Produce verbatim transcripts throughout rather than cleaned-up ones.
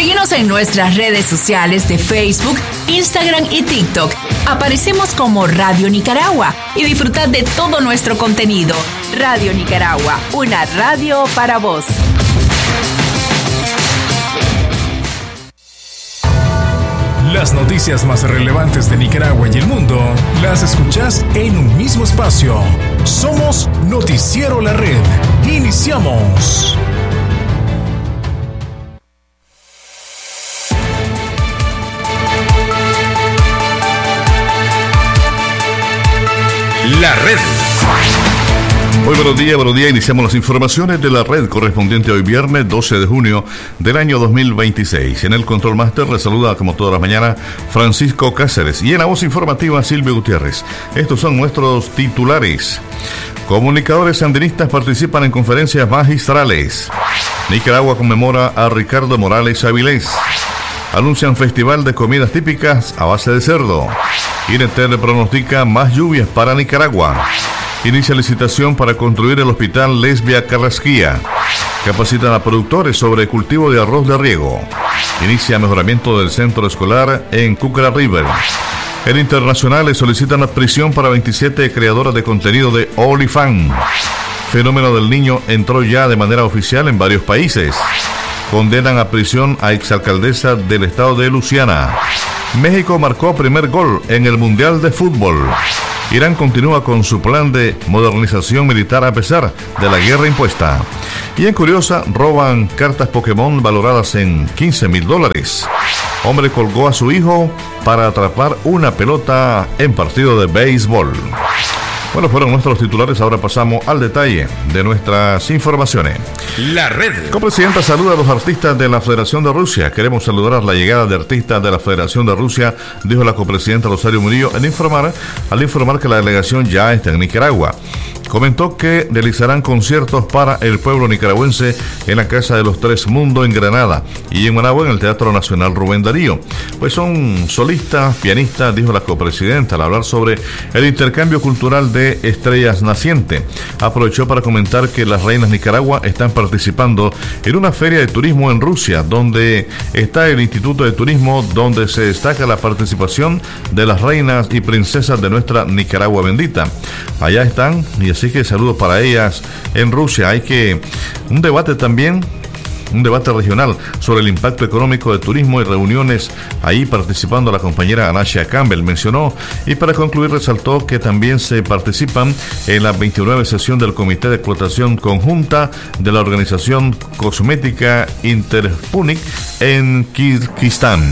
Síguenos en nuestras redes sociales de Facebook, Instagram y TikTok. Aparecemos como Radio Nicaragua y disfrutad de todo nuestro contenido. Radio Nicaragua, una radio para vos. Las noticias más relevantes de Nicaragua y el mundo las escuchás en un mismo espacio. Somos Noticiero La Red. Iniciamos. La Red. Muy buenos días, buenos días. Iniciamos las informaciones de La Red correspondiente hoy viernes doce de junio del año dos mil veintiséis. En el Control Master les saluda como todas las mañanas Francisco Cáceres y en la voz informativa Silvio Gutiérrez. Estos son nuestros titulares. Comunicadores sandinistas participan en conferencias magistrales. Nicaragua conmemora a Ricardo Morales Avilés. Anuncian festival de comidas típicas a base de cerdo. INETER pronostica más lluvias para Nicaragua. Inicia licitación para construir el hospital Lesbia Carrasquilla. Capacitan a productores sobre cultivo de arroz de riego. Inicia mejoramiento del centro escolar en Cúcara River. En internacionales solicitan la prisión para veintisiete creadoras de contenido de OnlyFans. Fenómeno del Niño entró ya de manera oficial en varios países. Condenan a prisión a exalcaldesa del estado de Luisiana. México marcó primer gol en el Mundial de Fútbol. Irán continúa con su plan de modernización militar a pesar de la guerra impuesta. Y en Curiosa, roban cartas Pokémon valoradas en quince mil dólares. Hombre colgó a su hijo para atrapar una pelota en partido de béisbol. Bueno, fueron nuestros titulares. Ahora pasamos al detalle de nuestras informaciones. La Red. Copresidenta saluda a los artistas de la Federación de Rusia. Queremos saludar la llegada de artistas de la Federación de Rusia, dijo la copresidenta Rosario Murillo al informar, al informar que la delegación ya está en Nicaragua. Comentó que realizarán conciertos para el pueblo nicaragüense en la Casa de los Tres Mundos en Granada y en Managua en el Teatro Nacional Rubén Darío. Pues son solistas, pianistas, dijo la copresidenta al hablar sobre el intercambio cultural de estrellas nacientes. Aprovechó para comentar que las reinas Nicaragua están participando en una feria de turismo en Rusia, donde está el Instituto de Turismo, donde se destaca la participación de las reinas y princesas de nuestra Nicaragua bendita. Allá están, y así que saludos para ellas en Rusia. Hay que un debate también, un debate regional sobre el impacto económico de turismo y reuniones, ahí participando la compañera Anashia Campbell mencionó, y para concluir resaltó que también se participan en la veintinueve sesión del Comité de Explotación Conjunta de la Organización Cosmética Interpunic en Kirguistán.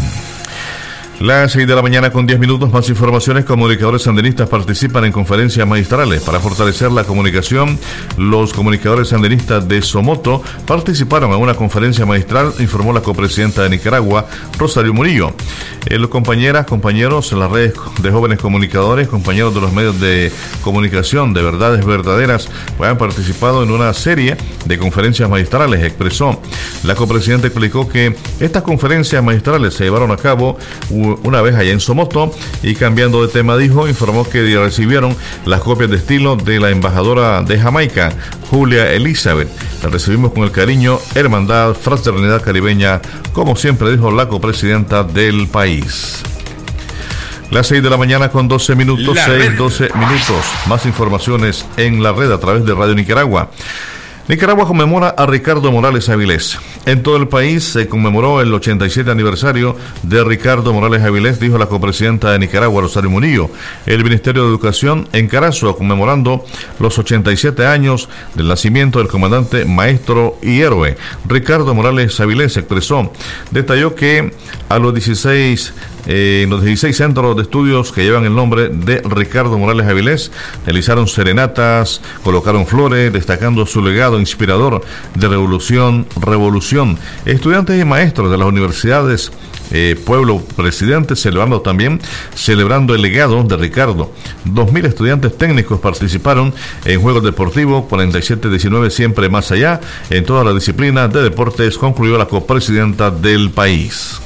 Las seis de la mañana con diez minutos, más informaciones. Comunicadores sandinistas participan en conferencias magistrales. Para fortalecer la comunicación, los comunicadores sandinistas de Somoto participaron en una conferencia magistral, informó la copresidenta de Nicaragua, Rosario Murillo. Eh, los compañeras, compañeros en las redes de jóvenes comunicadores, compañeros de los medios de comunicación de Verdades Verdaderas, pues han participado en una serie de conferencias magistrales, expresó. La copresidenta explicó que estas conferencias magistrales se llevaron a cabo una vez allá en Somoto y cambiando de tema dijo, informó que recibieron las copias de estilo de la embajadora de Jamaica, Julia Elizabeth. La recibimos con el cariño, hermandad, fraternidad caribeña, como siempre dijo la copresidenta del país. Las seis de la mañana con doce minutos, seis, doce minutos. Más informaciones en la red a través de Radio Nicaragua. Nicaragua conmemora a Ricardo Morales Avilés. En todo el país se conmemoró el ochenta y siete aniversario de Ricardo Morales Avilés, dijo la copresidenta de Nicaragua, Rosario Murillo. El Ministerio de Educación en Carazo, conmemorando los ochenta y siete años del nacimiento del comandante, maestro y héroe Ricardo Morales Avilés, expresó. Detalló que a los dieciséis Eh, en los dieciséis centros de estudios que llevan el nombre de Ricardo Morales Avilés, realizaron serenatas, colocaron flores, destacando su legado inspirador de revolución, revolución. Estudiantes y maestros de las universidades eh, Pueblo Presidente, celebrando también, celebrando el legado de Ricardo. Dos mil estudiantes técnicos participaron en Juegos Deportivos cuarenta y siete diecinueve, siempre más allá, en todas las disciplinas de deportes, concluyó la copresidenta del país.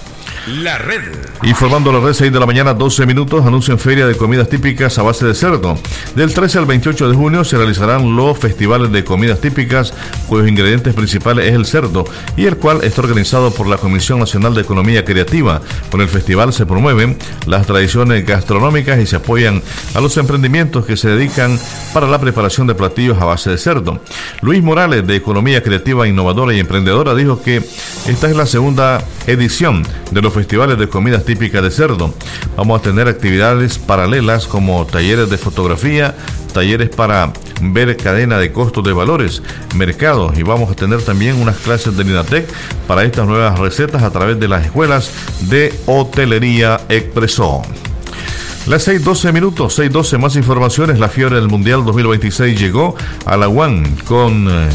La red. Informando la red, seis de la mañana, doce minutos, anuncian feria de comidas típicas a base de cerdo. Del trece al veintiocho de junio se realizarán los festivales de comidas típicas, cuyos ingredientes principales es el cerdo, y el cual está organizado por la Comisión Nacional de Economía Creativa. Con el festival se promueven las tradiciones gastronómicas y se apoyan a los emprendimientos que se dedican para la preparación de platillos a base de cerdo. Luis Morales, de Economía Creativa, Innovadora y Emprendedora, dijo que esta es la segunda edición de los festivales de comidas típicas de cerdo. Vamos a tener actividades paralelas como talleres de fotografía, talleres para ver cadena de costos de valores, mercados, y vamos a tener también unas clases del INATEC para estas nuevas recetas a través de las escuelas de hotelería Expreso. Las seis doce minutos, seis doce, más informaciones. La fiebre del Mundial dos mil veintiséis llegó a la U A N con eh,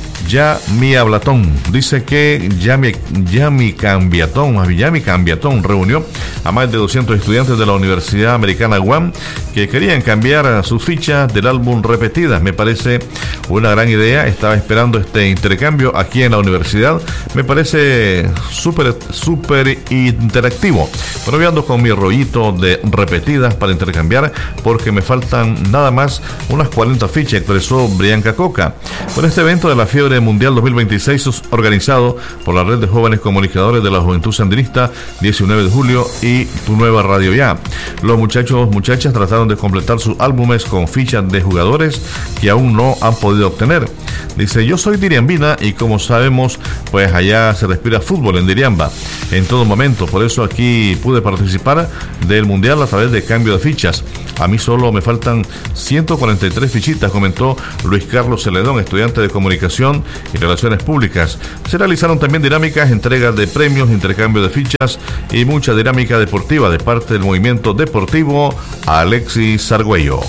Yami Ablatón. Dice que Yami, Yami Cambiatón, Yami Cambiatón reunió a más de doscientos estudiantes de la Universidad Americana U A M que querían cambiar sus fichas del álbum repetidas. Me parece una gran idea. Estaba esperando este intercambio aquí en la universidad. Me parece súper, súper interactivo. Pero yo ando con mi rollito de repetidas para intercambiar porque me faltan nada más unas cuarenta fichas, expresó Brianca Coca. Con este evento de la fiebre Mundial dos mil veintiséis, organizado por la Red de Jóvenes Comunicadores de la Juventud Sandinista, diecinueve de julio y Tu Nueva Radio Ya. Los muchachos, muchachas trataron de completar sus álbumes con fichas de jugadores que aún no han podido obtener. Dice, yo soy diriambina y como sabemos, pues allá se respira fútbol en Diriamba en todo momento. Por eso aquí pude participar del Mundial a través de cambio de fichas. A mí solo me faltan ciento cuarenta y tres fichitas, comentó Luis Carlos Celedón, estudiante de Comunicación y Relaciones Públicas. Se realizaron también dinámicas, entregas de premios, intercambio de fichas y mucha dinámica deportiva de parte del movimiento deportivo Alexis Argüello.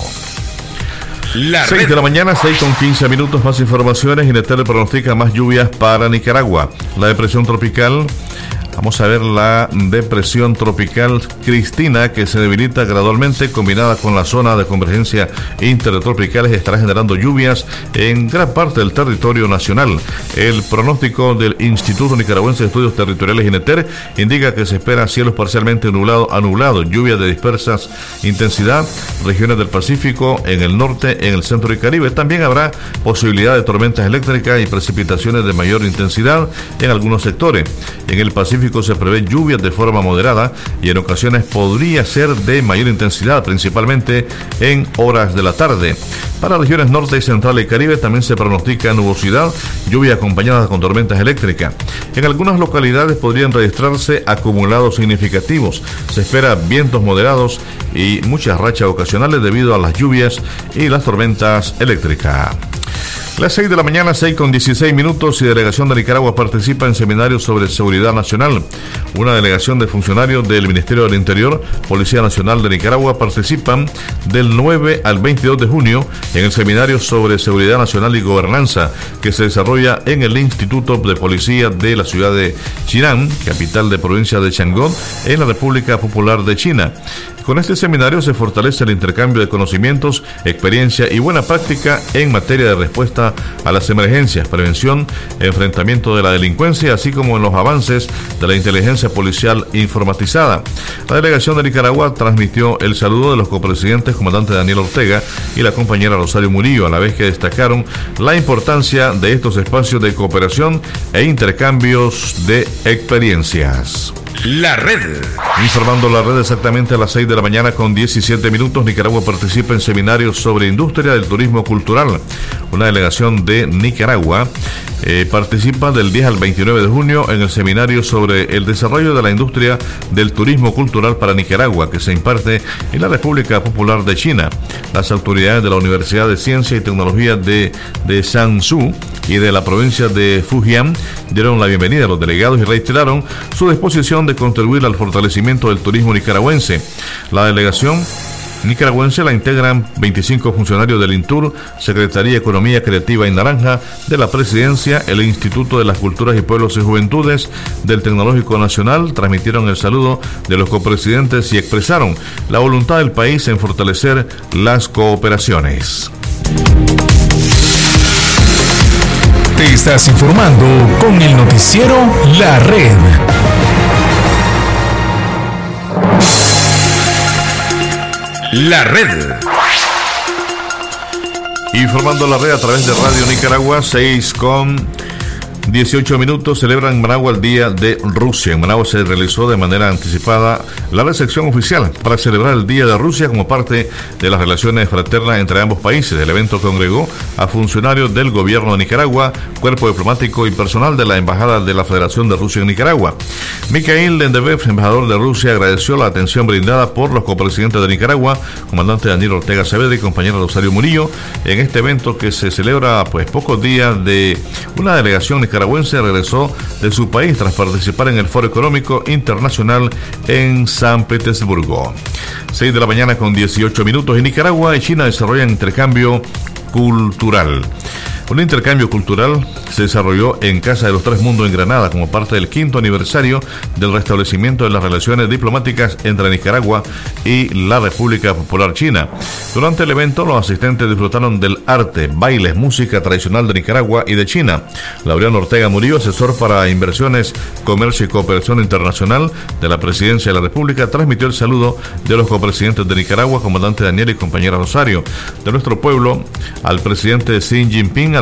seis de la mañana, seis con quince minutos, más informaciones. INETEL pronostica más lluvias para Nicaragua. La depresión tropical, vamos a ver la depresión tropical Cristina, que se debilita gradualmente, combinada con la zona de convergencia intertropicales, estará generando lluvias en gran parte del territorio nacional. El pronóstico del Instituto Nicaragüense de Estudios Territoriales INETER indica que se esperan cielos parcialmente nublados a nublados, lluvias de dispersas intensidad, regiones del Pacífico, en el norte, en el centro y Caribe. También habrá posibilidad de tormentas eléctricas y precipitaciones de mayor intensidad en algunos sectores. En el Pacífico se prevé lluvias de forma moderada y en ocasiones podría ser de mayor intensidad, principalmente en horas de la tarde. Para regiones norte, central y Caribe también se pronostica nubosidad, lluvia acompañada con tormentas eléctricas. En algunas localidades podrían registrarse acumulados significativos. Se espera vientos moderados y muchas rachas ocasionales debido a las lluvias y las tormentas eléctricas. Las seis de la mañana, seis con dieciséis minutos, y delegación de Nicaragua participa en seminarios sobre seguridad nacional. Una delegación de funcionarios del Ministerio del Interior, Policía Nacional de Nicaragua, participan del nueve al veintidós de junio en el seminario sobre seguridad nacional y gobernanza que se desarrolla en el Instituto de Policía de la ciudad de Xi'an, capital de provincia de Shandong, en la República Popular de China. Con este seminario se fortalece el intercambio de conocimientos, experiencia y buena práctica en materia de respuesta a las emergencias, prevención, enfrentamiento de la delincuencia, así como en los avances de la inteligencia policial informatizada. La delegación de Nicaragua transmitió el saludo de los copresidentes, comandante Daniel Ortega y la compañera Rosario Murillo, a la vez que destacaron la importancia de estos espacios de cooperación e intercambios de experiencias. La red. Informando la red exactamente a las seis de la mañana con diecisiete minutos, Nicaragua participa en seminarios sobre industria del turismo cultural. Una delegación de Nicaragua eh, participa del diez al veintinueve de junio en el seminario sobre el desarrollo de la industria del turismo cultural para Nicaragua, que se imparte en la República Popular de China. Las autoridades de la Universidad de Ciencia y Tecnología de, de Jiangsu y de la provincia de Fujian dieron la bienvenida a los delegados y reiteraron su disposición de contribuir al fortalecimiento del turismo nicaragüense. La delegación nicaragüense la integran veinticinco funcionarios del INTUR, Secretaría de Economía Creativa y Naranja de la Presidencia, el Instituto de las Culturas y Pueblos y Juventudes del Tecnológico Nacional. Transmitieron el saludo de los copresidentes y expresaron la voluntad del país en fortalecer las cooperaciones. Te estás informando con el noticiero La Red. la red. Informando la red a través de Radio Nicaragua, seis con dieciocho minutos, celebran en Managua el Día de Rusia. En Managua se realizó de manera anticipada la recepción oficial para celebrar el Día de Rusia como parte de las relaciones fraternas entre ambos países. El evento congregó a funcionarios del gobierno de Nicaragua, cuerpo diplomático y personal de la Embajada de la Federación de Rusia en Nicaragua. Mikhail Lendevev, embajador de Rusia, agradeció la atención brindada por los copresidentes de Nicaragua, comandante Daniel Ortega Saavedra y compañera Rosario Murillo, en este evento que se celebra pues pocos días de una delegación nicaragüense regresó de su país tras participar en el Foro Económico Internacional en San Petersburgo. seis de la mañana con dieciocho minutos. En Nicaragua y China desarrollan intercambio cultural. Un intercambio cultural se desarrolló en Casa de los Tres Mundos en Granada como parte del quinto aniversario del restablecimiento de las relaciones diplomáticas entre Nicaragua y la República Popular China. Durante el evento, los asistentes disfrutaron del arte, bailes, música tradicional de Nicaragua y de China. Laureano Ortega Murillo, asesor para inversiones, comercio y cooperación internacional de la Presidencia de la República, transmitió el saludo de los copresidentes de Nicaragua, comandante Daniel y compañera Rosario. De nuestro pueblo, al presidente Xi Jinping,